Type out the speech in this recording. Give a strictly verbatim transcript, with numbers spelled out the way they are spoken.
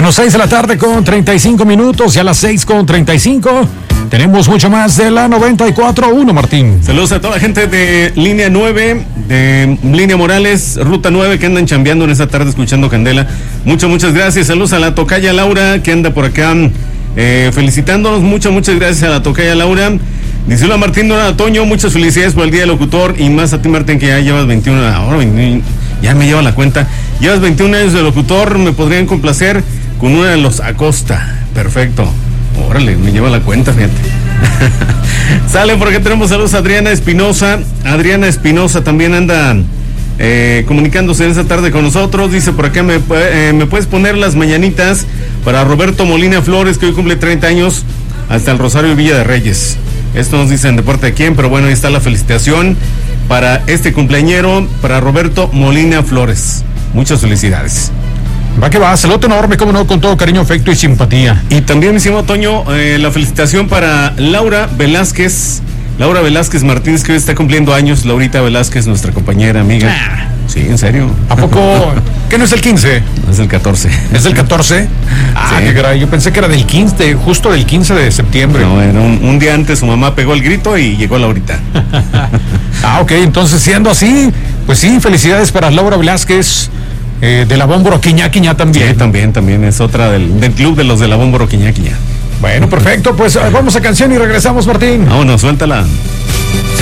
Bueno, seis de la tarde con treinta y cinco minutos y a las seis con treinta y cinco tenemos mucho más de la noventa y cuatro punto uno, Martín. Saludos a toda la gente de Línea nueve, de Línea Morales, Ruta nueve, que andan chambeando en esta tarde escuchando Candela. Muchas, muchas gracias. Saludos a la tocaya Laura, que anda por acá eh, felicitándonos. Muchas, muchas gracias a la tocaya Laura. Dice: hola Martín, hola Toño, muchas felicidades por el Día del Locutor, y más a ti, Martín, que ya llevas veintiuno, ahora veintiuno, ya me lleva la cuenta, llevas veintiún años de locutor, me podrían complacer con una de los Acosta. Perfecto, órale, me lleva la cuenta, fíjate. Sale, por acá tenemos saludos a Adriana Espinosa. Adriana Espinosa también anda eh, comunicándose en esta tarde con nosotros. Dice por acá: me, eh, me puedes poner las mañanitas para Roberto Molina Flores, que hoy cumple treinta años, hasta el Rosario Villa de Reyes. Esto nos dicen de parte de quién, pero bueno, ahí está la felicitación para este cumpleañero, para Roberto Molina Flores. Muchas felicidades. Va que va, saludo enorme, como no, con todo cariño, afecto y simpatía. Y también, mi estimado Toño, eh, la felicitación para Laura Velázquez, Laura Velázquez Martínez, que hoy está cumpliendo años. Laurita Velázquez, nuestra compañera, amiga. Ah. Sí, en serio. ¿A poco? ¿Qué no es el quince? Es el catorce. ¿Es el catorce? Ah, sí. Qué caray, yo pensé que era del quince, justo del quince de septiembre. No, era un, un día antes su mamá pegó el grito y llegó Laurita. Ah, ok, entonces siendo así, pues sí, felicidades para Laura Velázquez, eh, de la Bómboro Quiñá Quiñá también. Sí, también, también es otra del, del club de los de la Bómboro Quiñá Quiñá. Bueno, perfecto, pues vamos a canción y regresamos, Martín. Vámonos, suéltala.